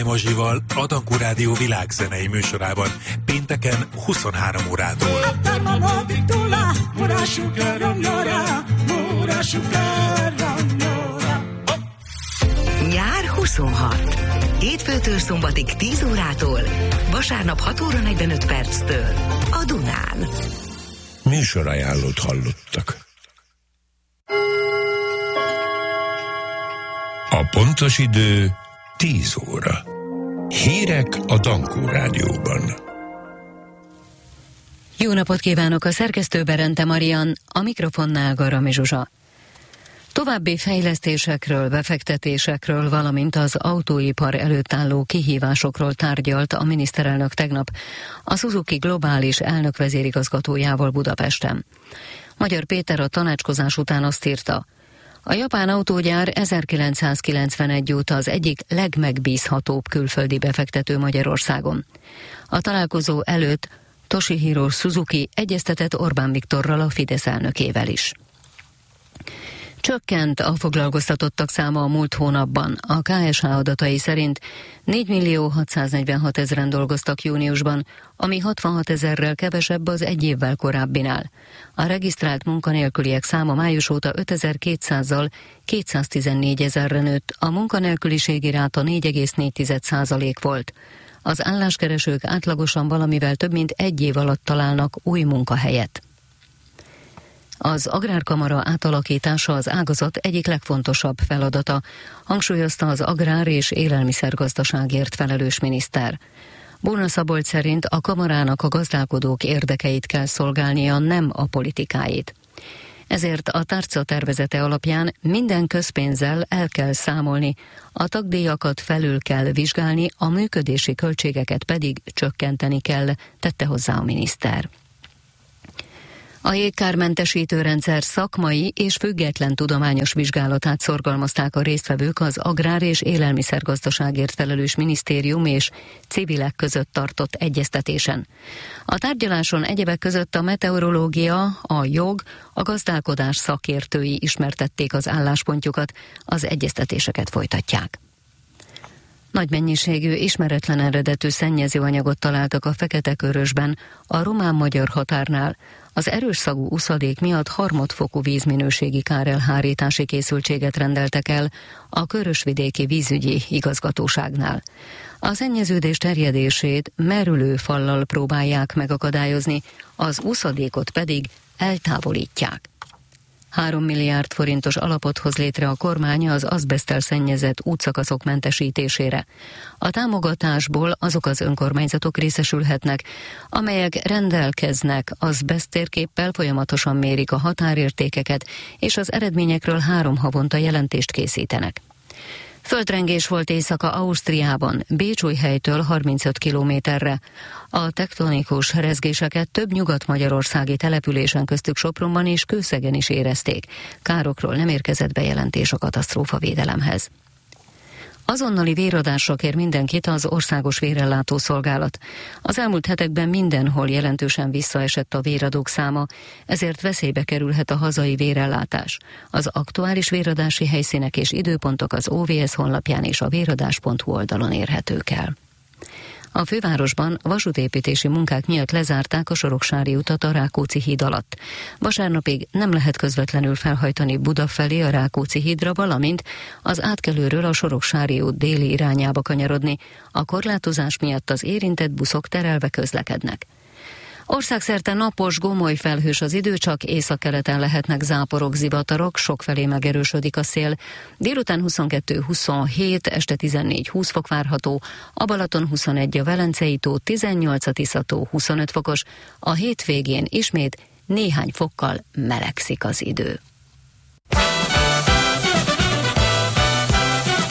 Mazsival a Dankó Rádió világzenei műsorában pénteken 23 órától. Nyár 26. Hétfőtől szombatig 10 órától, vasárnap 6 óra 45 perctől a Dunán. Műsorajánlót hallottak. A pontos idő 10 óra. Hírek a Dankó Rádióban. Jó napot kívánok, a szerkesztő Berente Marian, a mikrofonnál Garami Zsuzsa. További fejlesztésekről, befektetésekről, valamint az autóipar előtt álló kihívásokról tárgyalt a miniszterelnök tegnap a Suzuki globális elnök-vezérigazgatójával Budapesten. Magyar Péter a tanácskozás után azt írta: a japán autógyár 1991 óta az egyik legmegbízhatóbb külföldi befektető Magyarországon. A találkozó előtt Toshihiro Suzuki egyeztetett Orbán Viktorral, a Fidesz elnökével is. Csökkent a foglalkoztatottak száma a múlt hónapban. A KSH adatai szerint 4.646.000-en dolgoztak júniusban, ami 66 000-rel kevesebb az egy évvel korábbinál. A regisztrált munkanélküliek száma május óta 5200-zal 214 000-re nőtt, a munkanélküliségi ráta 4,4% volt. Az álláskeresők átlagosan valamivel több mint egy év alatt találnak új munkahelyet. Az Agrárkamara átalakítása az ágazat egyik legfontosabb feladata, hangsúlyozta az agrár- és élelmiszergazdaságért felelős miniszter. Bóna Szabolcs szerint a kamarának a gazdálkodók érdekeit kell szolgálnia, nem a politikáit. Ezért a tárca tervezete alapján minden közpénzzel el kell számolni, a tagdíjakat felül kell vizsgálni, a működési költségeket pedig csökkenteni kell, tette hozzá a miniszter. A jégkármentesítő rendszer szakmai és független tudományos vizsgálatát szorgalmazták a résztvevők az Agrár- és Élelmiszergazdaságért felelős minisztérium és civilek között tartott egyeztetésen. A tárgyaláson egyebek között a meteorológia, a jog, a gazdálkodás szakértői ismertették az álláspontjukat, az egyeztetéseket folytatják. Nagy mennyiségű, ismeretlen eredetű szennyezőanyagot találtak a Fekete-Körösben, a román-magyar határnál. Az erős szagú uszadék miatt harmadfokú vízminőségi kárelhárítási készültséget rendeltek el a Körösvidéki Vízügyi Igazgatóságnál. A szennyeződés terjedését merülő fallal próbálják megakadályozni, az uszadékot pedig eltávolítják. 3 milliárd forintos alapot hoz létre a kormány az azbeszttel szennyezett útszakaszok mentesítésére. A támogatásból azok az önkormányzatok részesülhetnek, amelyek rendelkeznek azbeszttérképpel, folyamatosan mérik a határértékeket, és az eredményekről 3 havonta jelentést készítenek. Földrengés volt éjszaka Ausztriában, Bécsújhelytől 35 kilométerre. A tektonikus rezgéseket több nyugat-magyarországi településen, köztük Sopronban és Kőszegen is érezték. Károkról nem érkezett bejelentés a katasztrófavédelemhez. Azonnali véradásra kér mindenkit az Országos Vérellátó Szolgálat. Az elmúlt hetekben mindenhol jelentősen visszaesett a véradók száma, ezért veszélybe kerülhet a hazai vérellátás. Az aktuális véradási helyszínek és időpontok az OVS honlapján és a véradás.hu oldalon érhetők el. A fővárosban vasútépítési munkák miatt lezárták a Soroksári utat a Rákóczi híd alatt. Vasárnapig nem lehet közvetlenül felhajtani Buda felé a Rákóczi hídra, valamint az átkelőről a Soroksári út déli irányába kanyarodni. A korlátozás miatt az érintett buszok terelve közlekednek. Országszerte napos, gomoly felhős az idő, csak északkeleten lehetnek záporok, zivatarok, sokfelé megerősödik a szél. Délután 22-27, este 14-20 fok várható, a Balaton 21, a Velencei tó 18, a Tiszató 25 fokos, a hétvégén ismét néhány fokkal melegszik az idő.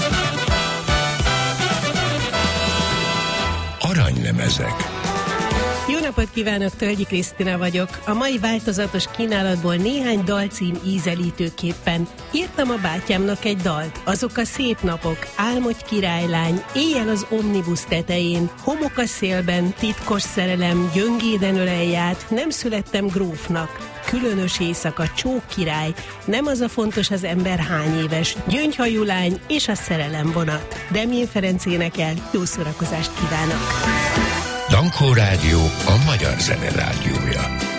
Aranylemezek. Jó napot kívánok, Tölgyi Krisztina vagyok. A mai változatos kínálatból néhány dalcím ízelítőképpen. Írtam a bátyámnak egy dalt. Azok a szép napok, álmodj királylány, éjjel az omnibus tetején, homok a szélben, titkos szerelem, gyöngéden ölelj át, nem születtem grófnak. Különös éjszaka, csók király, nem az a fontos az ember hány éves, gyöngyhajú lány és a szerelem vonat. Demjén Ferenc énekel, jó szórakozást kívánok! Dankó Rádió, a magyar zene rádiója.